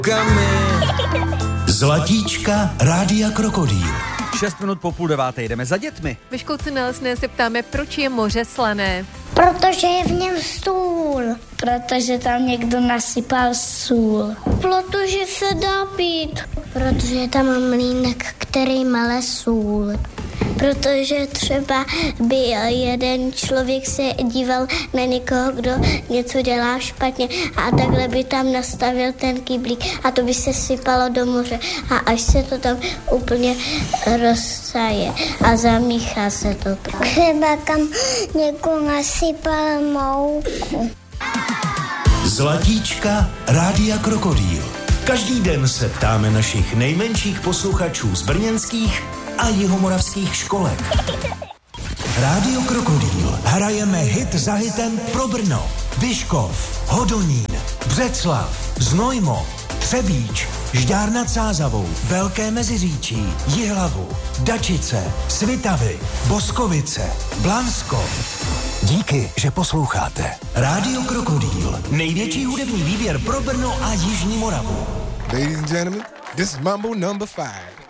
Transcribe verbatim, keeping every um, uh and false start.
Zlatíčka Rádia Krokodýl. Šest minut po půl deváté jdeme za dětmi. Ve školce na Lesné se ptáme, proč je moře slané. Protože je v něm sůl. Protože tam někdo nasypal sůl. Protože se dá pít. Protože je tam mlýnek, který mele sůl. Protože třeba by jeden člověk se díval na někoho, kdo něco dělá špatně a takhle by tam nastavil ten kyblík a to by se sypalo do moře a až se to tam úplně rozsaje a zamíchá se to. Třeba kam někdo nasypal mouku. Zlatíčka Rádia Krokodýl. Každý den se ptáme našich nejmenších posluchačů z brněnských a jihomoravských školek. Rádio Krokodýl. Hrajeme hit za hitem pro Brno, Vyškov, Hodonín, Břeclav, Znojmo, Třebíč, Žďár nad Sázavou, Velké Meziříčí, Jihlavu, Dačice, Svitavy, Boskovice, Blansko. Díky, že posloucháte. Rádio Krokodýl. Největší hudební výběr pro Brno a Jižní Moravu. Ladies and gentlemen, this is Mambo number five.